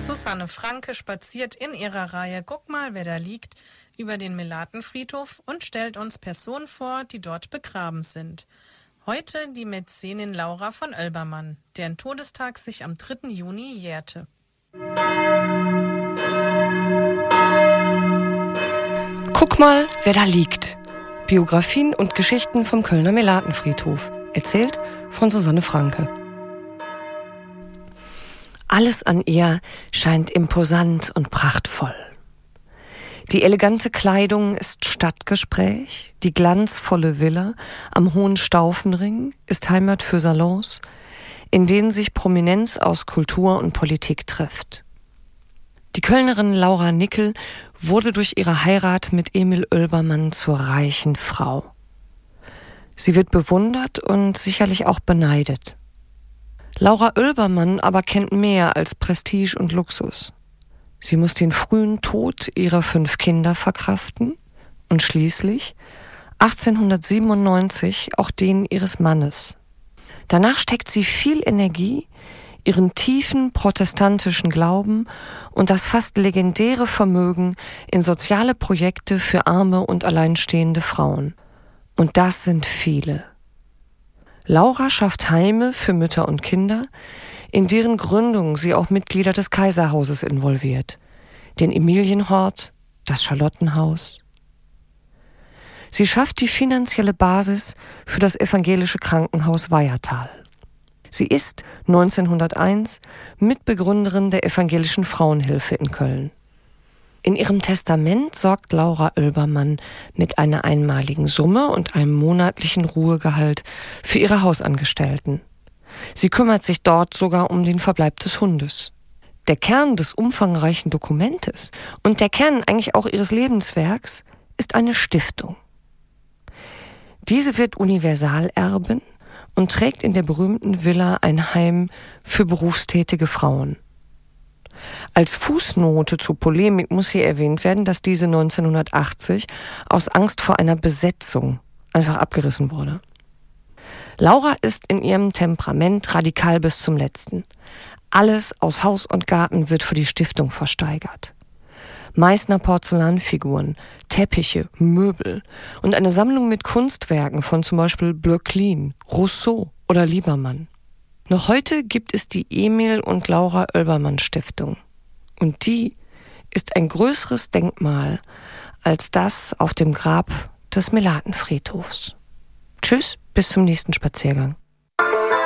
Susanne Franke spaziert in ihrer Reihe Guck mal, wer da liegt über den Melatenfriedhof und stellt uns Personen vor, die dort begraben sind. Heute die Mäzenin Laura von Oelbermann, deren Todestag sich am 3. Juni jährte. Guck mal, wer da liegt. Biografien und Geschichten vom Kölner Melatenfriedhof. Erzählt von Susanne Franke. Alles an ihr scheint imposant und prachtvoll. Die elegante Kleidung ist Stadtgespräch, die glanzvolle Villa am Hohen Staufenring ist Heimat für Salons, in denen sich Prominenz aus Kultur und Politik trifft. Die Kölnerin Laura Nickel wurde durch ihre Heirat mit Emil Oelbermann zur reichen Frau. Sie wird bewundert und sicherlich auch beneidet. Laura Oelbermann aber kennt mehr als Prestige und Luxus. Sie muss den frühen Tod ihrer 5 Kinder verkraften und schließlich 1897 auch den ihres Mannes. Danach steckt sie viel Energie, ihren tiefen protestantischen Glauben und das fast legendäre Vermögen in soziale Projekte für arme und alleinstehende Frauen. Und das sind viele. Laura schafft Heime für Mütter und Kinder, in deren Gründung sie auch Mitglieder des Kaiserhauses involviert. Den Emilienhort, das Charlottenhaus. Sie schafft die finanzielle Basis für das evangelische Krankenhaus Weihertal. Sie ist 1901 Mitbegründerin der Evangelischen Frauenhilfe in Köln. In ihrem Testament sorgt Laura Oelbermann mit einer einmaligen Summe und einem monatlichen Ruhegehalt für ihre Hausangestellten. Sie kümmert sich dort sogar um den Verbleib des Hundes. Der Kern des umfangreichen Dokumentes und der Kern eigentlich auch ihres Lebenswerks ist eine Stiftung. Diese wird Universalerbin und trägt in der berühmten Villa ein Heim für berufstätige Frauen. Als Fußnote zur Polemik muss hier erwähnt werden, dass diese 1980 aus Angst vor einer Besetzung einfach abgerissen wurde. Laura ist in ihrem Temperament radikal bis zum Letzten. Alles aus Haus und Garten wird für die Stiftung versteigert. Meißner Porzellanfiguren, Teppiche, Möbel und eine Sammlung mit Kunstwerken von zum Beispiel Bleucklin, Rousseau oder Liebermann. Noch heute gibt es die Emil und Laura Oelbermann Stiftung. Und die ist ein größeres Denkmal als das auf dem Grab des Melatenfriedhofs. Tschüss, bis zum nächsten Spaziergang.